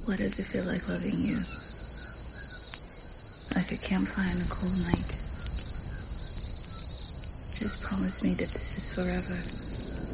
What does it feel like loving you? Like a campfire on a cold night. Just promise me that this is forever.